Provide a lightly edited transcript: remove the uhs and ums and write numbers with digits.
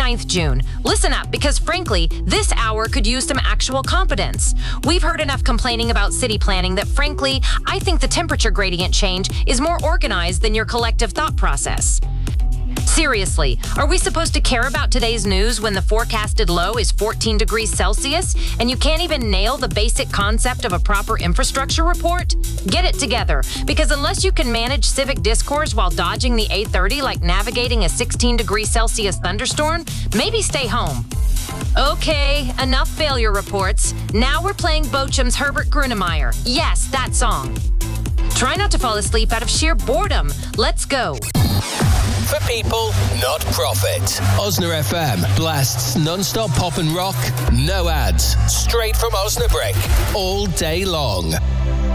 9th, June. Listen up, because frankly, this hour could use some actual competence. We've heard enough complaining about city planning that frankly, I think the temperature gradient change is more organized than your collective thought process. Seriously, are we supposed to care about today's news when the forecasted low is 14 degrees Celsius and you can't even nail the basic concept of a proper infrastructure report? Get it together, because unless you can manage civic discourse while dodging the 8:30 like navigating a 16 degrees Celsius thunderstorm, maybe stay home. Okay, enough failure reports. Now we're playing Bochum's Herbert Grönemeyer. Yes, that song. Try not to fall asleep out of sheer boredom. Let's go. For people, not profit. Osna FM blasts non-stop pop and rock, no ads, straight from Osnabrück, all day long.